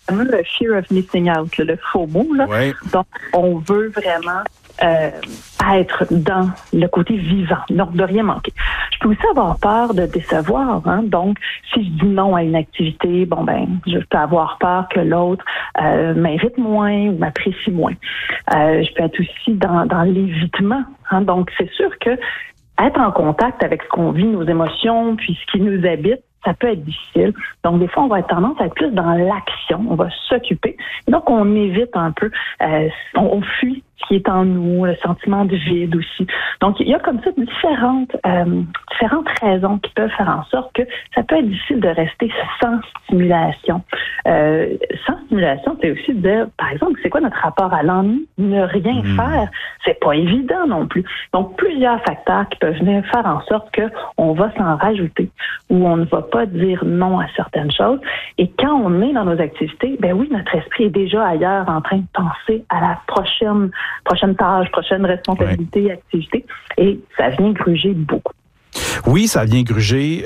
fameux fear of missing out, le FOMO. Là. Ouais. Donc, on veut vraiment être dans le côté vivant, donc de rien manquer. Je peux aussi avoir peur de décevoir. Hein? Donc, si je dis non à une activité, je peux avoir peur que l'autre m'invite moins ou m'apprécie moins. Je peux être aussi dans l'évitement. Hein? Donc, c'est sûr que être en contact avec ce qu'on vit, nos émotions, puis ce qui nous habite, ça peut être difficile. Donc, des fois, on va être tendance à être plus dans l'action. On va s'occuper. Donc, on évite un peu. On fuit ce qui est en nous, le sentiment de vide aussi. Donc, il y a comme ça différentes raisons qui peuvent faire en sorte que ça peut être difficile de rester sans stimulation. Sans stimulation, c'est aussi de dire, par exemple, c'est quoi notre rapport à l'ennui? Ne rien faire, c'est pas évident non plus. Donc, plusieurs facteurs qui peuvent venir faire en sorte qu'on va s'en rajouter ou on ne va pas dire non à certaines choses. Et quand on est dans nos activités, ben oui, notre esprit est déjà ailleurs en train de penser à la prochaine tâche, prochaine responsabilité, activité. Et ça vient gruger beaucoup. Oui, ça vient gruger.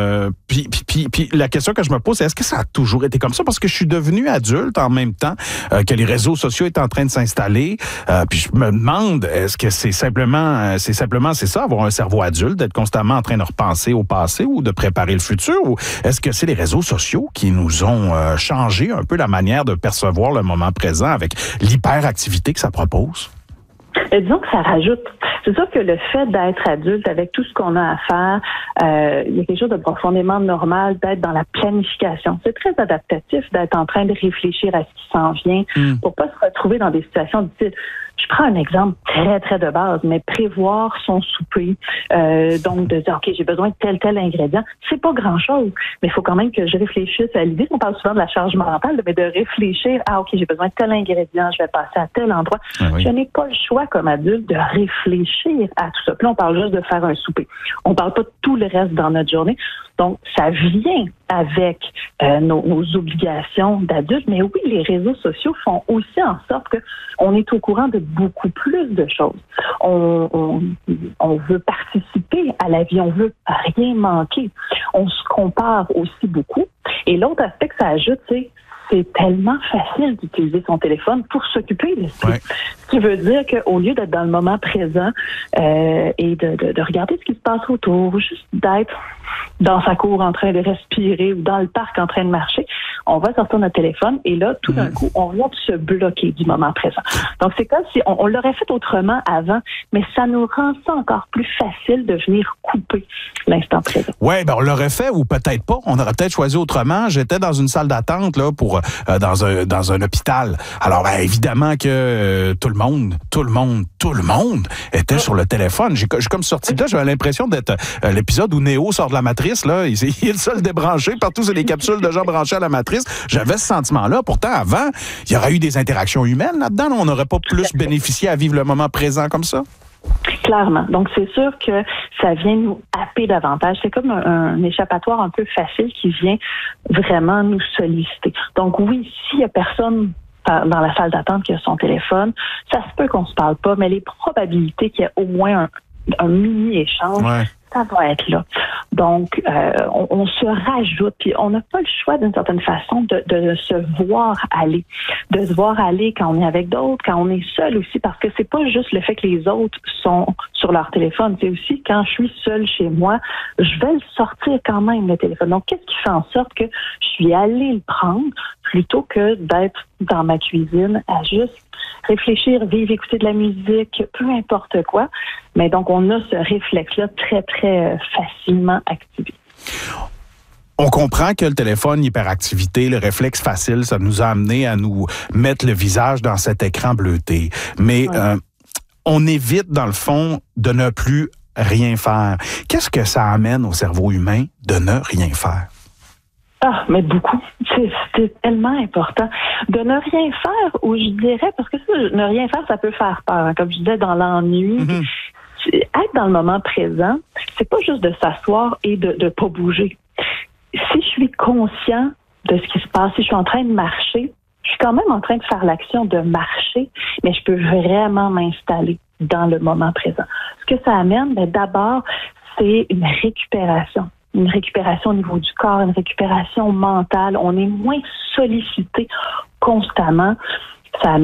Puis la question que je me pose, c'est est-ce que ça a toujours été comme ça? Parce que je suis devenu adulte en même temps que les réseaux sociaux étaient en train de s'installer. Puis je me demande, est-ce que c'est simplement ça, avoir un cerveau adulte, d'être constamment en train de repenser au passé ou de préparer le futur? Ou est-ce que c'est les réseaux sociaux qui nous ont changé un peu la manière de percevoir le moment présent avec l'hyperactivité que ça propose? Mais disons que ça rajoute. C'est sûr que le fait d'être adulte avec tout ce qu'on a à faire, il y a quelque chose de profondément normal d'être dans la planification. C'est très adaptatif d'être en train de réfléchir à ce qui s'en vient pour pas se retrouver dans des situations difficiles. Je prends un exemple très, très de base, mais prévoir son souper, donc de dire, OK, j'ai besoin de tel ingrédient, c'est pas grand-chose, mais il faut quand même que je réfléchisse à l'idée. On parle souvent de la charge mentale, mais de réfléchir, OK, j'ai besoin de tel ingrédient, je vais passer à tel endroit. Ah oui. Je n'ai pas le choix comme adulte de réfléchir à tout ça. Puis là, on parle juste de faire un souper. On parle pas de tout le reste dans notre journée. Donc, ça vient avec nos obligations d'adultes, mais oui, les réseaux sociaux font aussi en sorte qu'on est au courant de beaucoup plus de choses. On veut participer à la vie, on veut rien manquer. On se compare aussi beaucoup. Et l'autre aspect que ça ajoute, c'est tellement facile d'utiliser son téléphone pour s'occuper de l'esprit. Ouais. Ce qui veut dire qu'au lieu d'être dans le moment présent et de regarder ce qui se passe autour, juste d'être dans sa cour en train de respirer ou dans le parc en train de marcher, on va sortir notre téléphone et là, tout d'un coup, on vient de se bloquer du moment présent. Donc, c'est comme si on l'aurait fait autrement avant, mais ça nous rend ça encore plus facile de venir couper l'instant présent. Oui, on l'aurait fait ou peut-être pas. On aurait peut-être choisi autrement. J'étais dans une salle d'attente là pour dans un hôpital. Alors, évidemment que tout le monde était sur le téléphone. J'ai comme sorti de là, j'avais l'impression d'être l'épisode où Néo sort de la matrice. Là, il est le seul débranché. Partout, c'est des capsules de gens branchés à la matrice. J'avais ce sentiment-là. Pourtant, avant, il y aurait eu des interactions humaines là-dedans. On n'aurait pas plus bénéficié à vivre le moment présent comme ça? Clairement. Donc, c'est sûr que ça vient nous happer davantage. C'est comme un échappatoire un peu facile qui vient vraiment nous solliciter. Donc, oui, s'il y a personne dans la salle d'attente qui a son téléphone, ça se peut qu'on se parle pas, mais les probabilités qu'il y ait au moins un mini-échange, ça va être là. Donc, on se rajoute, puis on n'a pas le choix d'une certaine façon de se voir aller. De se voir aller quand on est avec d'autres, quand on est seul aussi, parce que c'est pas juste le fait que les autres sont sur leur téléphone, c'est aussi quand je suis seule chez moi, je vais le sortir quand même, le téléphone. Donc, qu'est-ce qui fait en sorte que je suis allée le prendre plutôt que d'être dans ma cuisine à juste réfléchir, vivre, écouter de la musique, peu importe quoi. Mais donc, on a ce réflexe-là très, très facilement activé. On comprend que le téléphone, l'hyperactivité, le réflexe facile, ça nous a amené à nous mettre le visage dans cet écran bleuté. Mais on évite, dans le fond, de ne plus rien faire. Qu'est-ce que ça amène au cerveau humain de ne rien faire? Ah, mais beaucoup. C'est tellement important. De ne rien faire, ou je dirais, parce que ça, ne rien faire, ça peut faire peur. Comme je disais, dans l'ennui, être dans le moment présent, c'est pas juste de s'asseoir et de pas bouger. Si je suis conscient de ce qui se passe, si je suis en train de marcher, je suis quand même en train de faire l'action de marcher, mais je peux vraiment m'installer dans le moment présent. Ce que ça amène, d'abord, c'est une récupération. une récupération au niveau du corps, une récupération mentale. On est moins sollicité constamment. Ça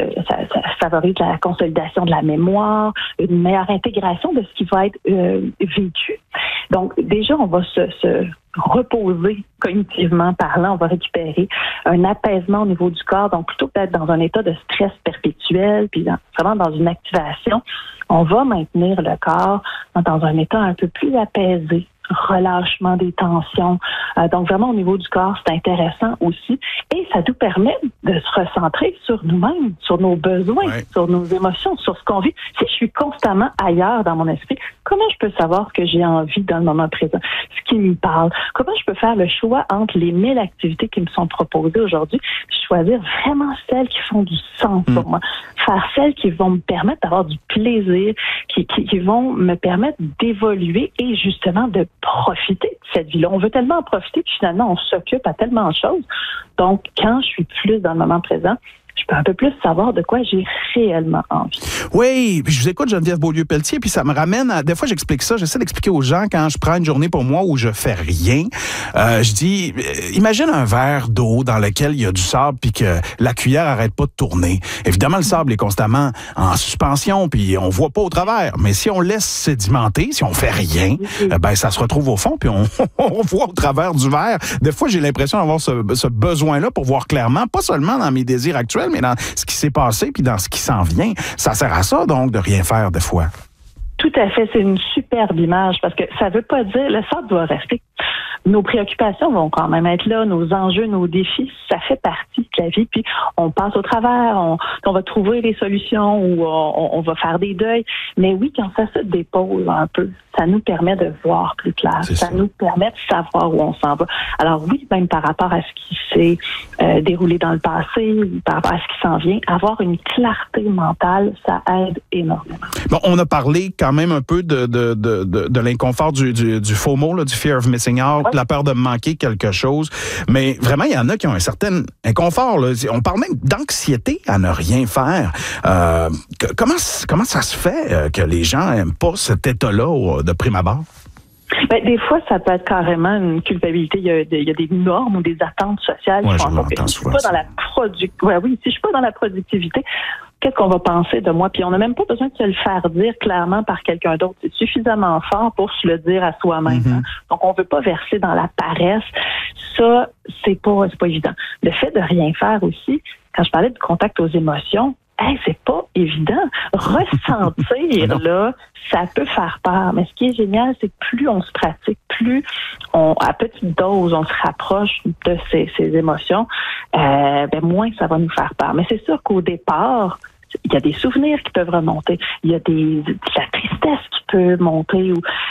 favorise la consolidation de la mémoire, une meilleure intégration de ce qui va être vécu. Donc, déjà, on va se reposer cognitivement parlant, on va récupérer un apaisement au niveau du corps. Donc, plutôt que d'être dans un état de stress perpétuel, puis vraiment dans une activation, on va maintenir le corps dans un état un peu plus apaisé. Relâchement des tensions. Donc, vraiment, au niveau du corps, c'est intéressant aussi. Et ça nous permet de se recentrer sur nous-mêmes, sur nos besoins, sur nos émotions, sur ce qu'on vit. Si je suis constamment ailleurs dans mon esprit, comment je peux savoir ce que j'ai envie dans le moment présent, ce qui me parle? Comment je peux faire le choix entre les 1000 activités qui me sont proposées aujourd'hui, choisir vraiment celles qui font du sens pour moi, faire celles qui vont me permettre d'avoir du plaisir, qui vont me permettre d'évoluer et justement de profiter de cette vie-là. On veut tellement en profiter que finalement, on s'occupe à tellement de choses. Donc, quand je suis plus dans le moment présent, je peux un peu plus savoir de quoi j'ai réellement envie. Oui, puis je vous écoute Geneviève Beaulieu-Pelletier, puis ça me ramène à... Des fois, j'explique ça, j'essaie d'expliquer aux gens quand je prends une journée pour moi où je fais rien. Je dis, imagine un verre d'eau dans lequel il y a du sable puis que la cuillère arrête pas de tourner. Évidemment, le sable est constamment en suspension puis on voit pas au travers. Mais si on laisse sédimenter, si on fait rien, ben ça se retrouve au fond puis on voit au travers du verre. Des fois, j'ai l'impression d'avoir ce besoin-là pour voir clairement, pas seulement dans mes désirs actuels, mais dans ce qui s'est passé puis dans ce qui s'en vient. Ça sert à ça, donc, de rien faire des fois. Tout à fait. C'est une superbe image parce que ça veut pas dire... Le sable doit rester. Nos préoccupations vont quand même être là, nos enjeux, nos défis, ça fait partie de la vie. Puis on passe au travers, on va trouver des solutions ou on va faire des deuils. Mais oui, quand ça se dépose un peu, ça nous permet de voir plus clair. Ça nous permet de savoir où on s'en va. Alors oui, même par rapport à ce qui s'est déroulé dans le passé, par rapport à ce qui s'en vient, avoir une clarté mentale, ça aide énormément. Bon, on a parlé quand même un peu de l'inconfort du FOMO, là, du fear of missing out, la peur de manquer quelque chose. Mais vraiment, il y en a qui ont un certain inconfort. Là. On parle même d'anxiété à ne rien faire. Comment ça se fait que les gens n'aiment pas cet état-là de prime abord? Ben, des fois, ça peut être carrément une culpabilité. Il y a des normes ou des attentes sociales qui font que si je suis pas dans la si je suis pas dans la productivité, qu'est-ce qu'on va penser de moi? Puis on n'a même pas besoin de se le faire dire clairement par quelqu'un d'autre. C'est suffisamment fort pour se le dire à soi-même. Hein? Donc, on veut pas verser dans la paresse. Ça, c'est pas évident. Le fait de rien faire aussi, quand je parlais du contact aux émotions, c'est pas évident. Ressentir, là, ça peut faire peur. Mais ce qui est génial, c'est que plus on se pratique, plus à petite dose, on se rapproche de ces émotions, moins ça va nous faire peur. Mais c'est sûr qu'au départ, il y a des souvenirs qui peuvent remonter. Il y a de la tristesse qui peut monter.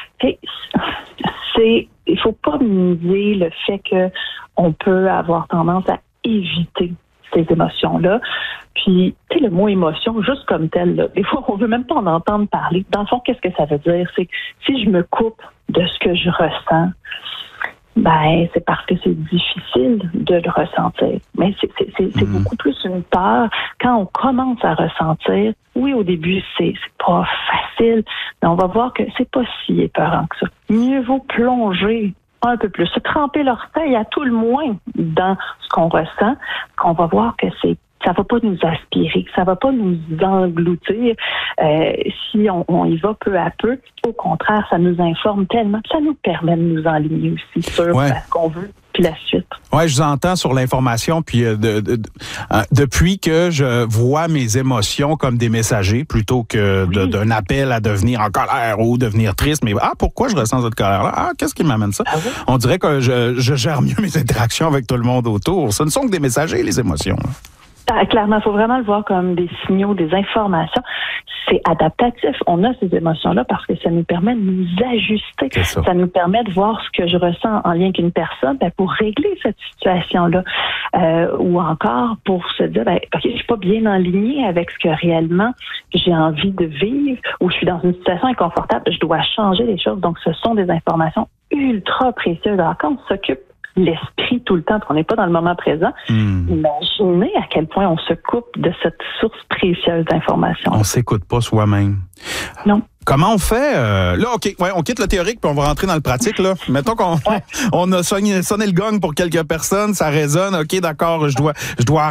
Il faut pas minimiser le fait que on peut avoir tendance à éviter ces émotions-là. Puis, tu sais, le mot émotion, juste comme tel, là, des fois, on veut même pas en entendre parler. Dans le fond, qu'est-ce que ça veut dire? C'est que si je me coupe de ce que je ressens, c'est parce que c'est difficile de le ressentir. Mais c'est beaucoup plus une peur. Quand on commence à ressentir, oui, au début, c'est pas facile, mais on va voir que c'est pas si épeurant que ça. Mieux vaut plonger un peu plus, se tremper l'orteil à tout le moins dans ce qu'on ressent, qu'on va voir que ça va pas nous aspirer, que ça va pas nous engloutir si on y va peu à peu. Au contraire, ça nous informe tellement, ça nous permet de nous enligner aussi sur ce qu'on veut, puis la suite. Oui, je vous entends sur l'information, puis depuis que je vois mes émotions comme des messagers, plutôt que d'un appel à devenir en colère ou devenir triste, mais pourquoi je ressens cette colère-là? Qu'est-ce qui m'amène ça? On dirait que je gère mieux mes interactions avec tout le monde autour. Ce ne sont que des messagers, les émotions. Clairement, il faut vraiment le voir comme des signaux, des informations. C'est adaptatif. On a ces émotions-là parce que ça nous permet de nous ajuster. Ça nous permet de voir ce que je ressens en lien avec une personne pour régler cette situation-là. Ou encore pour se dire, je suis pas bien en ligne avec ce que réellement j'ai envie de vivre ou je suis dans une situation inconfortable, je dois changer les choses. Donc, ce sont des informations ultra précieuses. Alors, quand on s'occupe l'esprit tout le temps, puis on n'est pas dans le moment présent. Imaginez à quel point on se coupe de cette source précieuse d'information. On s'écoute pas soi-même. Non. Comment on fait? Là, OK, on quitte le théorique puis on va rentrer dans le pratique. Là. Mettons qu'on on a sonné le gong pour quelques personnes, ça résonne. OK, d'accord, je dois